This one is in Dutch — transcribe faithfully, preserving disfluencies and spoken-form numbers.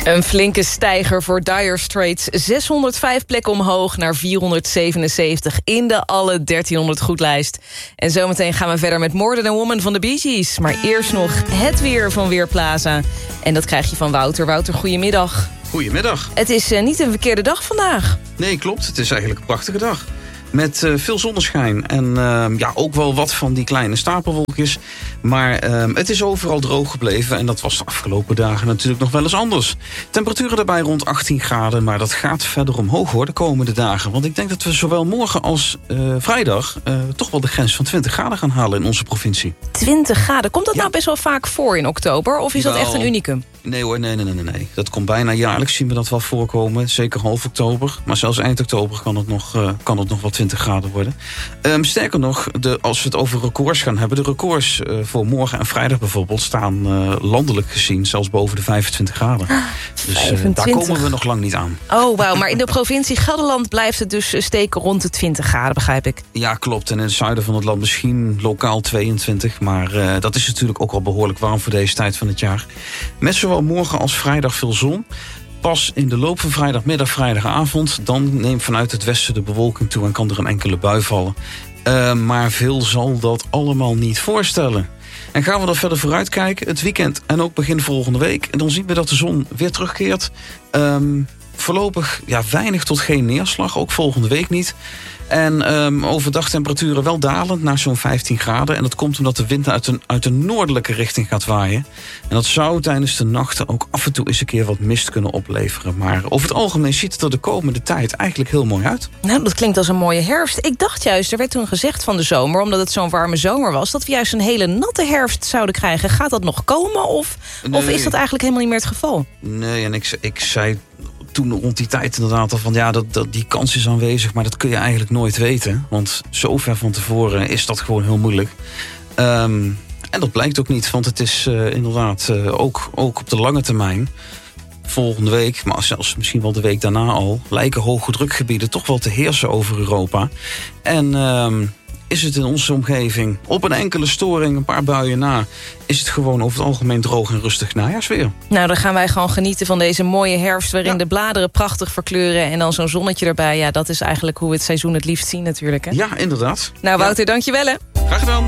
Een flinke stijger voor Dire Straits. zeshonderdvijf plekken omhoog naar vierhonderdzevenenzeventig in de alle dertienhonderd goedlijst. En zometeen gaan we verder met More Than a Woman van de Bee Gees. Maar eerst nog het weer van Weerplaza. En dat krijg je van Wouter. Wouter, goedemiddag. Goedemiddag. Het is uh, niet een verkeerde dag vandaag. Nee, klopt. Het is eigenlijk een prachtige dag. Met uh, veel zonneschijn en uh, ja, ook wel wat van die kleine stapelwolkjes. Maar uh, het is overal droog gebleven en dat was de afgelopen dagen natuurlijk nog wel eens anders. Temperaturen daarbij rond achttien graden, maar dat gaat verder omhoog hoor de komende dagen. Want ik denk dat we zowel morgen als uh, vrijdag uh, toch wel de grens van twintig graden gaan halen in onze provincie. twintig graden, komt dat ja. nou best wel vaak voor in oktober? Of is dat wel, echt een unicum? Nee hoor, nee, nee, nee, nee. Dat komt bijna jaarlijks, zien we dat wel voorkomen. Zeker half oktober, maar zelfs eind oktober kan het nog, uh, kan het nog wel twintig graden worden. Um, sterker nog, de, als we het over records gaan hebben... de records uh, voor morgen en vrijdag bijvoorbeeld... staan uh, landelijk gezien zelfs boven de vijfentwintig graden. Ah, dus uh, vijfentwintig. daar komen we nog lang niet aan. Oh, wauw, maar in de provincie Gelderland blijft het dus steken rond de twintig graden, begrijp ik. Ja, klopt. En in het zuiden van het land misschien lokaal tweeëntwintig. Maar uh, dat is natuurlijk ook al behoorlijk warm voor deze tijd van het jaar. Met zowel morgen als vrijdag veel zon. Pas in de loop van vrijdagmiddag, vrijdagavond... dan neemt vanuit het westen de bewolking toe en kan er een enkele bui vallen. Uh, maar veel zal dat allemaal niet voorstellen. En gaan we dan verder vooruit kijken, het weekend en ook begin volgende week... en dan zien we dat de zon weer terugkeert. Um, voorlopig ja, weinig tot geen neerslag, ook volgende week niet... En um, overdag temperaturen wel dalend naar zo'n vijftien graden. En dat komt omdat de wind uit een, uit een noordelijke richting gaat waaien. En dat zou tijdens de nachten ook af en toe eens een keer wat mist kunnen opleveren. Maar over het algemeen ziet het er de komende tijd eigenlijk heel mooi uit. Nou, dat klinkt als een mooie herfst. Ik dacht juist, er werd toen gezegd van de zomer... omdat het zo'n warme zomer was... dat we juist een hele natte herfst zouden krijgen. Gaat dat nog komen of, nee. of is dat eigenlijk helemaal niet meer het geval? Nee, en ik, ik zei... toen rond die tijd inderdaad al van ja, dat, dat, die kans is aanwezig... maar dat kun je eigenlijk nooit weten. Want zo ver van tevoren is dat gewoon heel moeilijk. Um, en dat blijkt ook niet, want het is uh, inderdaad uh, ook, ook op de lange termijn... volgende week, maar zelfs misschien wel de week daarna al... lijken hoge drukgebieden toch wel te heersen over Europa. En... Um, is het in onze omgeving op een enkele storing, een paar buien na... is het gewoon over het algemeen droog en rustig najaarsweer. Nou, dan gaan wij gewoon genieten van deze mooie herfst... waarin ja. de bladeren prachtig verkleuren en dan zo'n zonnetje erbij. Ja, dat is eigenlijk hoe we het seizoen het liefst zien natuurlijk. Hè? Ja, inderdaad. Nou, Wouter, ja. dank je wel, hè. Graag gedaan.